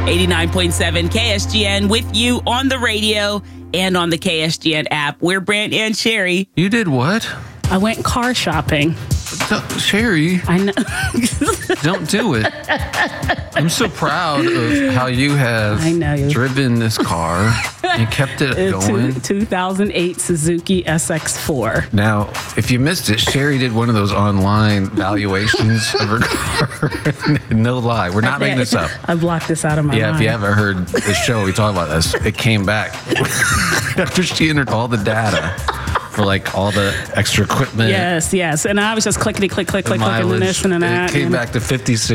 89.7 KSGN with you on the radio and on the KSGN app. We're Brant and Sherry. You did what? I went car shopping. Sherry, I know. don't do it. I'm so proud of how you have driven this car and kept it going. 2008 Suzuki SX4. Now, if you missed it, Sherry did one of those online valuations of her car. No lie. We're not making this up. I blocked this out of my mind. If you haven't heard the show, we talk about this. It came back after she entered all the data for like all the extra equipment. Yes. And I was just clickety click and this and that. It came back to $56.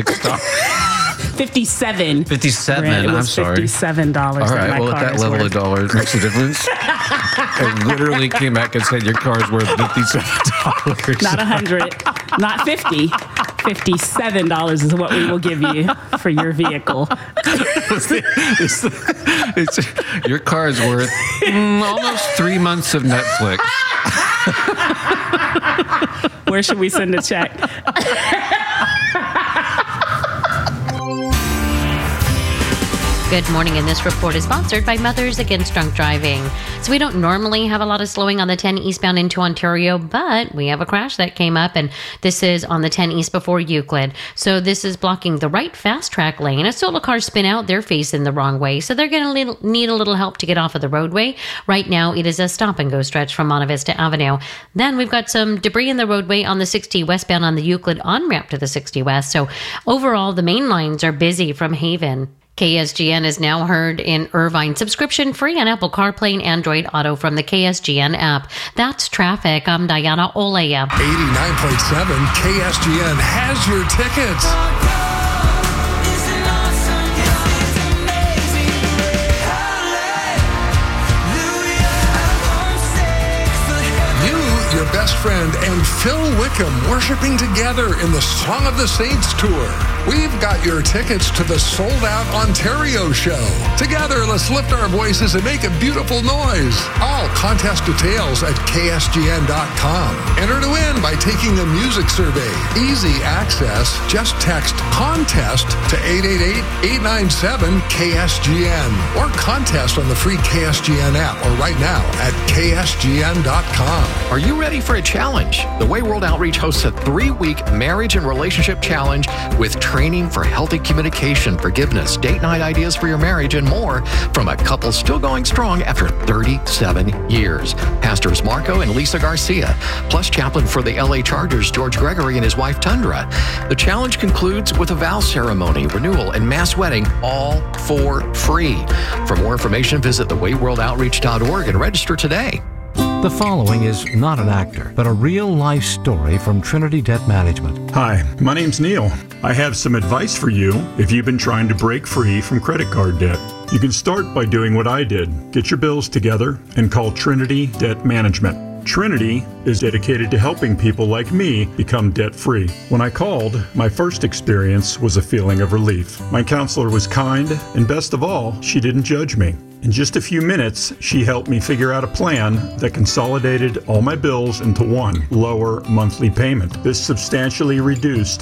$57. $57. I'm sorry. $57. All right. Well, at that level of dollars makes a difference. It literally came back and said your car's worth $57. Not 100. Not 50. $57 is what we will give you for your vehicle. Your car is worth almost 3 months of Netflix. Where should we send a check? Good morning, and this report is sponsored by Mothers Against Drunk Driving. So we don't normally have a lot of slowing on the 10 eastbound into Ontario, but we have a crash that came up, and this is on the 10 east before Euclid. So this is blocking the right fast track lane. As solo cars spin out, they're facing the wrong way, so they're going to need a little help to get off of the roadway. Right now, it is a stop-and-go stretch from Monte Vista Avenue. Then we've got some debris in the roadway on the 60 westbound on the Euclid on-ramp to the 60 west. So overall, the main lines are busy from Haven. KSGN is now heard in Irvine, subscription free on Apple CarPlay and Android Auto from the KSGN app. That's traffic. I'm Diana Olea. 89.7 KSGN has your tickets. Your best friend and Phil Wickham worshiping together in the Song of the Saints tour. We've got your tickets to the sold-out Ontario show. Together, let's lift our voices and make a beautiful noise. All contest details at ksgn.com. Enter to win by taking a music survey. Easy access. Just text contest to 888-897-KSGN or contest on the free KSGN app or right now at ksgn.com. Are you ready for a challenge? The Way World Outreach hosts a 3-week marriage and relationship challenge with training for healthy communication, forgiveness, date night ideas for your marriage, and more from a couple still going strong after 37 years. Pastors Marco and Lisa Garcia, plus chaplain for the LA Chargers, George Gregory, and his wife, Tundra. The challenge concludes with a vow ceremony, renewal, and mass wedding, all for free. For more information, visit thewayworldoutreach.org and register today. The following is not an actor, but a real-life story from Trinity Debt Management. Hi, my name's Neil. I have some advice for you if you've been trying to break free from credit card debt. You can start by doing what I did. Get your bills together and call Trinity Debt Management. Trinity is dedicated to helping people like me become debt-free. When I called, my first experience was a feeling of relief. My counselor was kind, and best of all, she didn't judge me. In just a few minutes, she helped me figure out a plan that consolidated all my bills into one lower monthly payment. This substantially reduced